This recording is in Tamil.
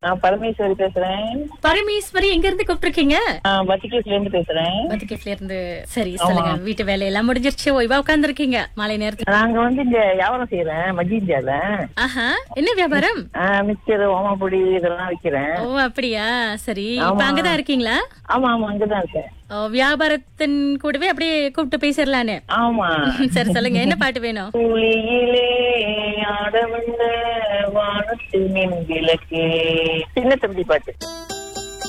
நான் பரமேஸ்வரி பேசுறேன். பரமேஸ்வரி எங்க இருந்து கூப்பிட்டுருக்கீங்க? பத்திகேஸ்ல இருந்து பேசுறேன். பத்துக்கிஃப்ல இருந்து. சரி சொல்லுங்க, வீட்டு வேலையெல்லாம் முடிஞ்சிருச்சு, ஓய்வா உட்கார்ந்து இருக்கீங்க மாலை நேரத்துல? நாங்க இங்க வியாபாரம் செய்யறேன் மஜிந்தியால. ஆஹா, என்ன வியாபாரம்? மிக்சர், ஓமப்பொடி இதெல்லாம் விக்கிறேன். ஓ அப்படியா, சரி. இப்ப அங்கதான் இருக்கீங்களா? ஆமா ஆமா, அங்கதான் இருக்கேன். வியாபாரத்தின் கூடவே அப்படியே கூப்பிட்டு பேசிடலான்னு. ஆமா. சரி சொல்லுங்க, என்ன பாட்டு வேணும்? புலியிலே ஆட வந்த வானத்து மின் விளக்கே, சின்ன தம்பி பாட்டு.